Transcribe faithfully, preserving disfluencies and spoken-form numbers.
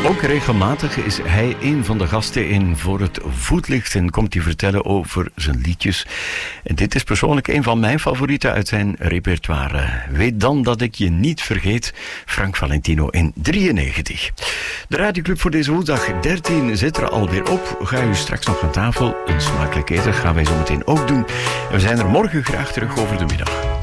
Ook regelmatig is hij een van de gasten in Voor het Voetlicht en komt hij vertellen over zijn liedjes. En dit is persoonlijk een van mijn favorieten uit zijn repertoire. Weet dan dat ik je niet vergeet, Frank Valentino in drieënnegentig. De radioclub voor deze woensdag dertien zit er alweer op. Ga u straks nog aan tafel. Een smakelijk eten gaan wij zo meteen ook doen. En we zijn er morgen graag terug over de middag.